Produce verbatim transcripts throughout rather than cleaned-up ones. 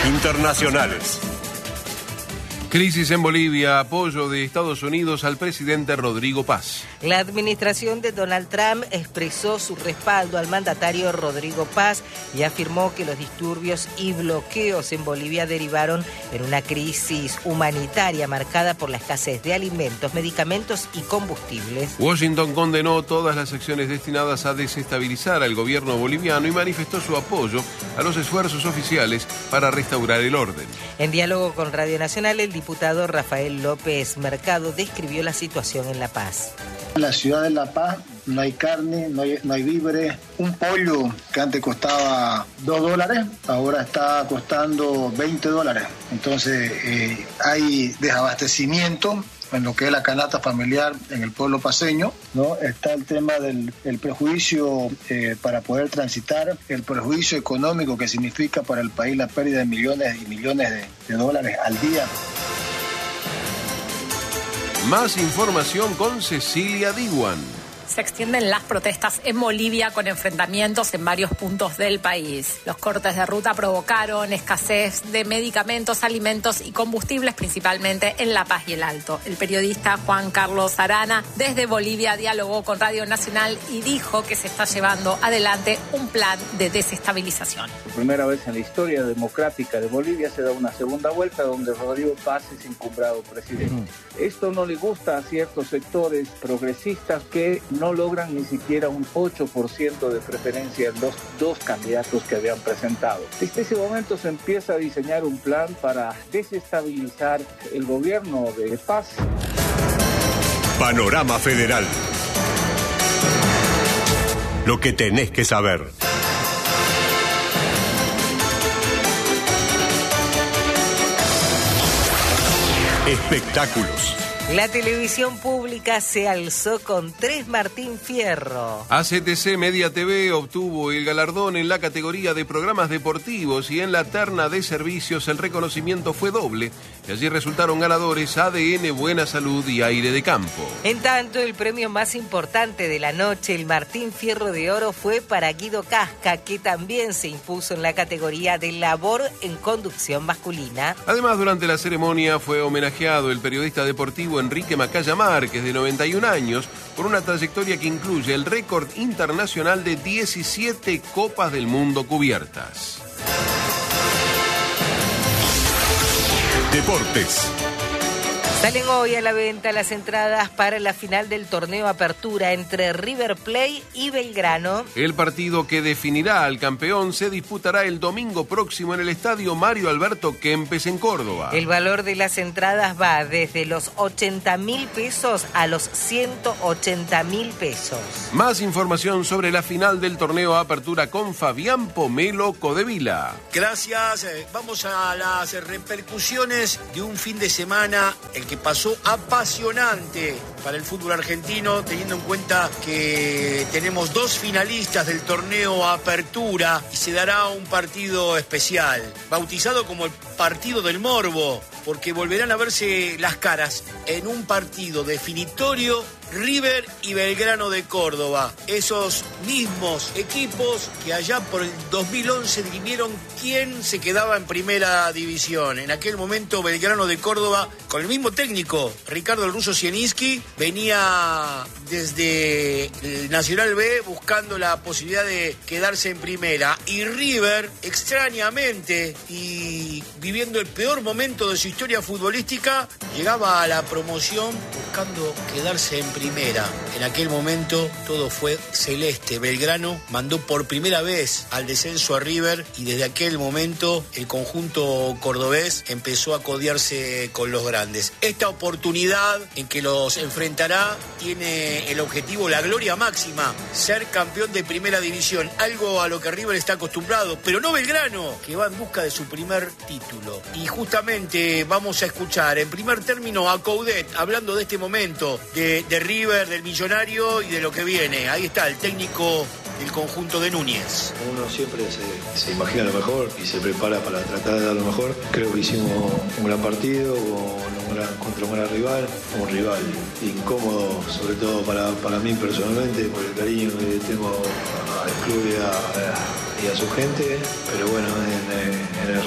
Internacionales. Crisis en Bolivia, apoyo de Estados Unidos al presidente Rodrigo Paz. La administración de Donald Trump expresó su respaldo al mandatario Rodrigo Paz y afirmó que los disturbios y bloqueos en Bolivia derivaron en una crisis humanitaria marcada por la escasez de alimentos, medicamentos y combustibles. Washington condenó todas las acciones destinadas a desestabilizar al gobierno boliviano y manifestó su apoyo a los esfuerzos oficiales para restaurar el orden. En diálogo con Radio Nacional, el diputado Rafael López Mercado describió la situación en La Paz. En la ciudad de La Paz no hay carne, no hay, no hay víveres. Un pollo que antes costaba dos dólares, ahora está costando veinte dólares. Entonces eh, hay desabastecimiento en lo que es la canasta familiar en el pueblo paceño, ¿no? Está el tema del el prejuicio eh, para poder transitar, el prejuicio económico que significa para el país la pérdida de millones y millones de, de dólares al día. Más información con Cecilia Diwan. Se extienden las protestas en Bolivia con enfrentamientos en varios puntos del país. Los cortes de ruta provocaron escasez de medicamentos, alimentos y combustibles, principalmente en La Paz y el Alto. El periodista Juan Carlos Arana desde Bolivia dialogó con Radio Nacional y dijo que se está llevando adelante un plan de desestabilización. Por primera vez en la historia democrática de Bolivia se da una segunda vuelta donde Rodrigo Paz es encumbrado presidente. Mm. Esto no le gusta a ciertos sectores progresistas que no logran ni siquiera un ocho por ciento de preferencia en los dos candidatos que habían presentado. Desde ese momento se empieza a diseñar un plan para desestabilizar el gobierno de Paz. Panorama Federal. Lo que tenés que saber. Espectáculos. La televisión pública se alzó con tres Martín Fierro. A C T C Media T V obtuvo el galardón en la categoría de programas deportivos y en la terna de servicios el reconocimiento fue doble. Y allí resultaron ganadores A D N, Buena Salud y Aire de Campo. En tanto, el premio más importante de la noche, el Martín Fierro de Oro, fue para Guido Casca, que también se impuso en la categoría de labor en conducción masculina. Además, durante la ceremonia fue homenajeado el periodista deportivo Enrique Macaya Márquez, de noventa y un años, por una trayectoria que incluye el récord internacional de diecisiete Copas del Mundo cubiertas. Deportes. Salen hoy a la venta las entradas para la final del torneo Apertura entre River Plate y Belgrano. El partido que definirá al campeón se disputará el domingo próximo en el estadio Mario Alberto Kempes en Córdoba. El valor de las entradas va desde los ochenta mil pesos a los ciento ochenta mil pesos. Más información sobre la final del torneo Apertura con Fabián Pomelo Codevila. Gracias. Vamos a las repercusiones de un fin de semana, el que pasó apasionante para el fútbol argentino, teniendo en cuenta que tenemos dos finalistas del torneo Apertura y se dará un partido especial, bautizado como el partido del morbo, porque volverán a verse las caras en un partido definitorio River y Belgrano de Córdoba. Esos mismos equipos que allá por el dos mil once dirimieron quién se quedaba en primera división. En aquel momento Belgrano de Córdoba, con el mismo técnico, Ricardo el Ruso Zielinski, venía desde el Nacional B buscando la posibilidad de quedarse en primera. Y River, extrañamente y viviendo el peor momento de su historia futbolística, llegaba a la promoción buscando quedarse en primera. En aquel momento todo fue celeste. Belgrano mandó por primera vez al descenso a River y desde aquel momento el conjunto cordobés empezó a codearse con los grandes. Esta oportunidad en que los enfrentará tiene el objetivo, la gloria máxima, ser campeón de primera división, algo a lo que River está acostumbrado, pero no Belgrano, que va en busca de su primer título. Y justamente vamos a escuchar en primer término a Coudet hablando de este momento de, de River, del Millonario y de lo que viene. Ahí está el técnico del conjunto de Núñez. Uno siempre se, se imagina lo mejor y se prepara para tratar de dar lo mejor. Creo que hicimos un gran partido un gran, contra un gran rival, un rival incómodo, sobre todo para, para mí personalmente, por el cariño que tengo al club y a, a, y a su gente, pero bueno, en, en el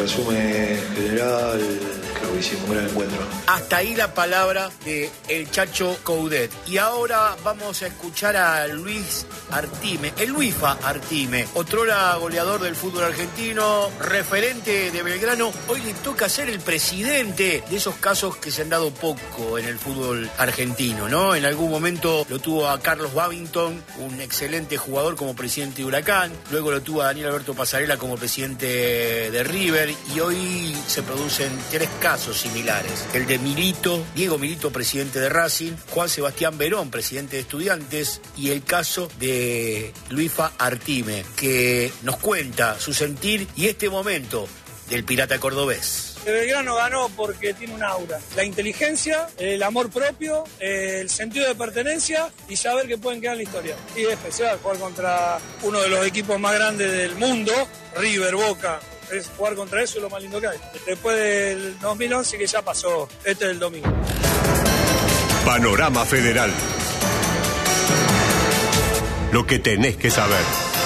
resumen general, creo que hicimos un gran encuentro. Hasta ahí la palabra de el Chacho Coudet. Y ahora vamos a escuchar a Luis Artime, el Luifa Artime, otrora goleador del fútbol argentino, referente de Belgrano. Hoy le toca ser el presidente de esos casos que se han dado poco en el fútbol argentino, ¿no? En algún momento lo tuvo a Carlos Babington, un excelente jugador, como presidente de Huracán. Luego lo tuvo a Daniel Alberto Pasarela como presidente de River. Y hoy se producen tres casos similares. El de Milito, Diego Milito, presidente de Racing, Juan Sebastián Verón, presidente de Estudiantes, y el caso de Luifa Artime, que nos cuenta su sentir y este momento del pirata cordobés. El Belgrano ganó porque tiene un aura, la inteligencia, el amor propio, el sentido de pertenencia y saber que pueden quedar en la historia. Y es especial jugar contra uno de los equipos más grandes del mundo, River, Boca. Es jugar contra eso es lo más lindo que hay. Después del dos mil once, que ya pasó, este es el domingo. Panorama Federal. Lo que tenés que saber.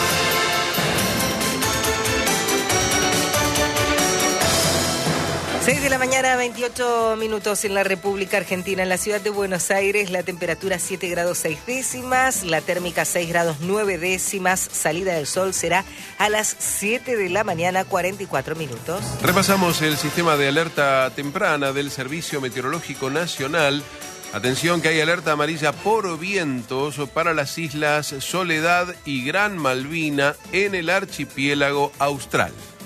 seis de la mañana, veintiocho minutos en la República Argentina. En la ciudad de Buenos Aires, la temperatura siete grados seis décimas, la térmica seis grados nueve décimas, salida del sol será a las siete de la mañana, cuarenta y cuatro minutos. Repasamos el sistema de alerta temprana del Servicio Meteorológico Nacional. Atención que hay alerta amarilla por vientos para las islas Soledad y Gran Malvina en el archipiélago austral.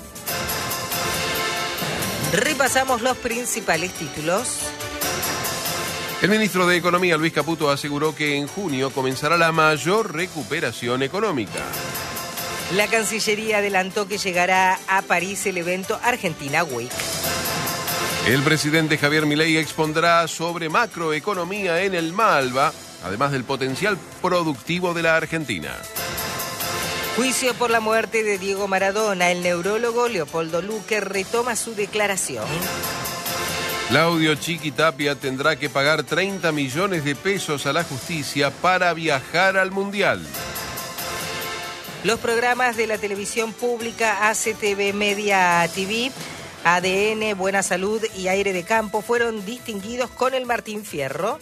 Repasamos los principales títulos. El ministro de Economía, Luis Caputo, aseguró que en junio comenzará la mayor recuperación económica. La Cancillería adelantó que llegará a París el evento Argentina Week. El presidente Javier Milei expondrá sobre macroeconomía en el Malva, además del potencial productivo de la Argentina. Juicio por la muerte de Diego Maradona. El neurólogo Leopoldo Luque retoma su declaración. Claudio Chiqui Tapia tendrá que pagar treinta millones de pesos a la justicia para viajar al Mundial. Los programas de la televisión pública A C T V Media T V, A D N, Buena Salud y Aire de Campo fueron distinguidos con el Martín Fierro.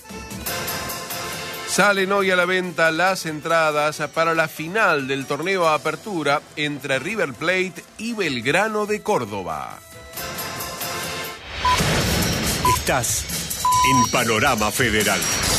Salen hoy a la venta las entradas para la final del torneo Apertura entre River Plate y Belgrano de Córdoba. Estás en Panorama Federal.